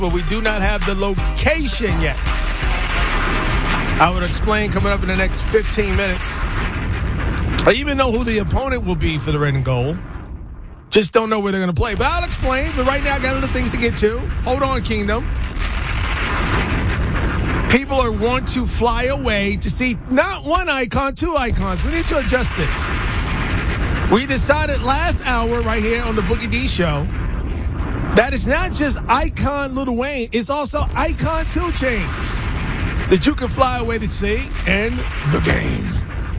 but we do not have the location yet. I would explain coming up in the next 15 minutes. I even know who the opponent will be for the red and gold. Just don't know where they're going to play. But I'll explain. But right now, I got other things to get to. Hold on, Kingdom. People are want to fly away to see not one icon, two icons. We need to adjust this. We decided last hour right here on the Boogie D Show that it's not just icon Lil Wayne, it's also icon 2 Chainz that you can fly away to see in the game.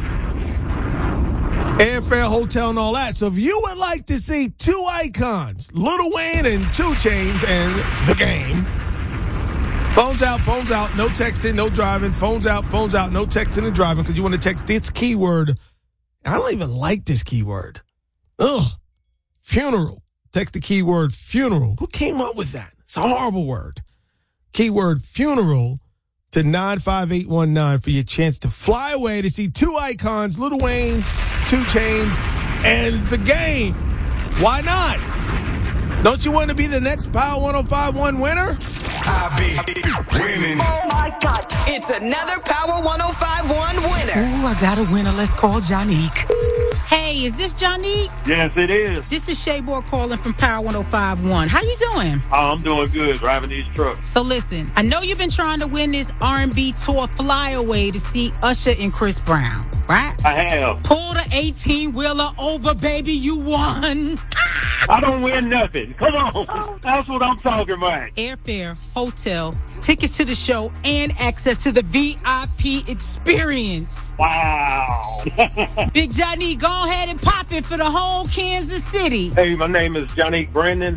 Airfare, hotel, and all that. So if you would like to see two icons, Lil Wayne and 2 Chainz and the game, phones out, no texting, no driving, phones out, no texting and driving, because you want to text this keyword. I don't even like this keyword. Ugh. Funeral. Text the keyword funeral. Who came up with that? It's a horrible word. Keyword funeral to 95819 for your chance to fly away to see two icons, Lil Wayne, 2 Chainz, and the game. Why not? Don't you want to be the next Power 105.1 winner? I be winning. Oh my God. It's another Power 105.1 winner. Ooh, I got a winner. Let's call Jonique. Hey, is this Jonique? Yes, it is. This is Shaybor calling from Power 105.1. How you doing? Oh, I'm doing good driving these trucks. So listen, I know you've been trying to win this R&B tour flyaway to see Usher and Chris Brown, right? I have. Pull the 18-wheeler over, baby. You won. I don't win nothing. Come on. That's what I'm talking about. Airfare, hotel, tickets to the show, and access to the VIP experience. Wow. Big Johnny, go ahead and pop it for the whole Kansas City. Hey, my name is Johnny Brandon.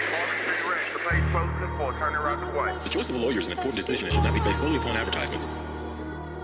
The choice of a lawyer is an important decision and should not be based solely upon advertisements.